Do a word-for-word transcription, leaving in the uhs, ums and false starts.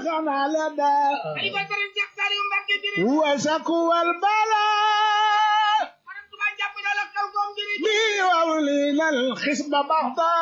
خنا لدى xalifa sëriñ Cheikh Saliou Mbacké jëri وسكوا البلاء maanaam Touba jàpp na la xel koom jëri بي وولينا الخصب بغضا